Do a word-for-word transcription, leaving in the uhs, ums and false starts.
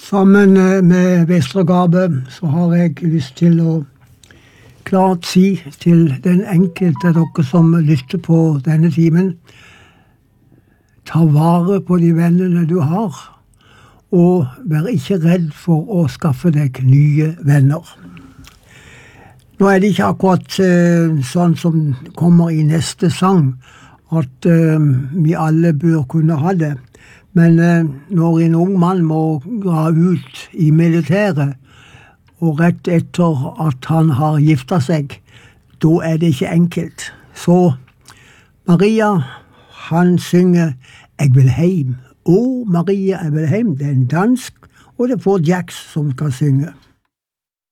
Sammen med Vestre Gabe så har jeg lyst til å klart si til den enkelte dere som lytter på denne timen, ta vare på de vennene du har, og vær ikke redd for å skaffe deg nye venner. Nå er det ikke akkurat uh, sånn som kommer i neste sang, at uh, vi alle bør kunne ha det. Men uh, når en ung mann må dra ut i militæret, og rett etter at han har giftet seg, da er det ikke enkelt. Så Maria, han synger «Jeg vil heim». Å, Maria, jeg vil heim. Det er en dansk, og det får Jax som skal synge.